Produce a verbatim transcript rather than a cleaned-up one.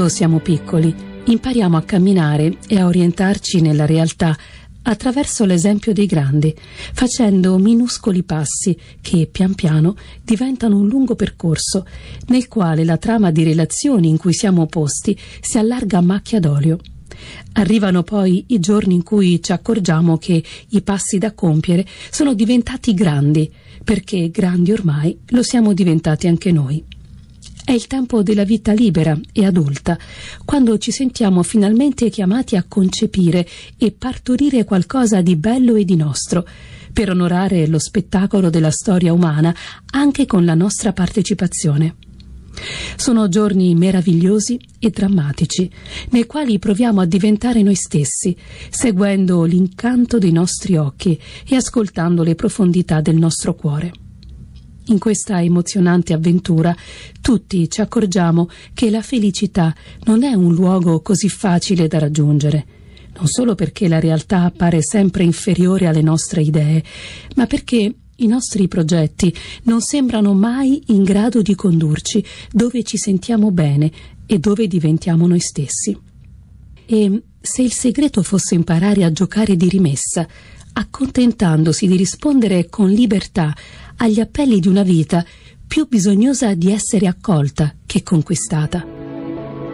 Quando siamo piccoli, impariamo a camminare e a orientarci nella realtà attraverso l'esempio dei grandi, facendo minuscoli passi che pian piano diventano un lungo percorso nel quale la trama di relazioni in cui siamo posti si allarga a macchia d'olio. Arrivano poi i giorni in cui ci accorgiamo che i passi da compiere sono diventati grandi, perché grandi ormai lo siamo diventati anche noi. È il tempo della vita libera e adulta, quando ci sentiamo finalmente chiamati a concepire e partorire qualcosa di bello e di nostro, per onorare lo spettacolo della storia umana anche con la nostra partecipazione. Sono giorni meravigliosi e drammatici, nei quali proviamo a diventare noi stessi, seguendo l'incanto dei nostri occhi e ascoltando le profondità del nostro cuore. In questa emozionante avventura tutti ci accorgiamo che la felicità non è un luogo così facile da raggiungere, non solo perché la realtà appare sempre inferiore alle nostre idee, ma perché i nostri progetti non sembrano mai in grado di condurci dove ci sentiamo bene e dove diventiamo noi stessi. E se il segreto fosse imparare a giocare di rimessa, accontentandosi di rispondere con libertà agli appelli di una vita più bisognosa di essere accolta che conquistata.